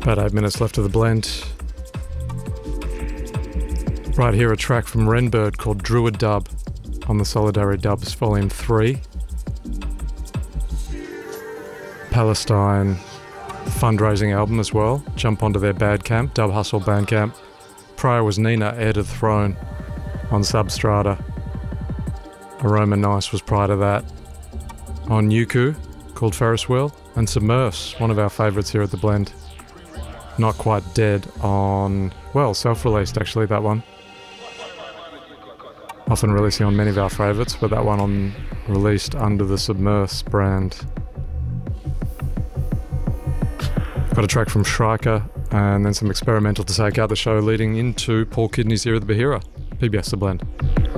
About 8 minutes left of the blend. Right here, a track from Renbird called Druid Dub on the Solidarity Dubs Volume 3. Palestine fundraising album as well. Jump onto their Bandcamp, Dub Hustle Bandcamp. Prior was Nina, Heir to the Throne on Substrata. Aroma Nice was prior to that on Yuku, called Ferris Wheel. And Submerse, one of our favourites here at the blend. Not Quite Dead on, well, self-released actually, that one. Often releasing on many of our favourites, but that one on released under the Submerse brand. Got a track from Shrika and then some experimental to take out the show leading into Paul Kidney's here at the Bahira. PBS The Blend.